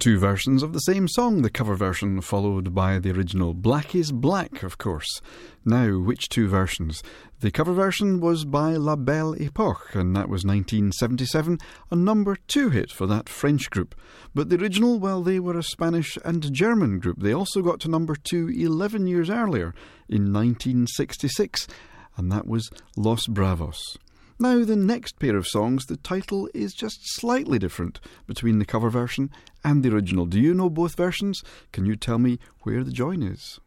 Two versions of the same song, the cover version followed by the original. Black is Black, of course. Now, which two versions? The cover version was by La Belle Époque, and that was 1977, a number 2 hit for that French group. But the original, well, they were a Spanish and German group. They also got to number 2 11 years earlier, in 1966, and that was Los Bravos. Now, the next pair of songs, the title is just slightly different between the cover version and the original. Do you know both versions? Can you tell me where the join is?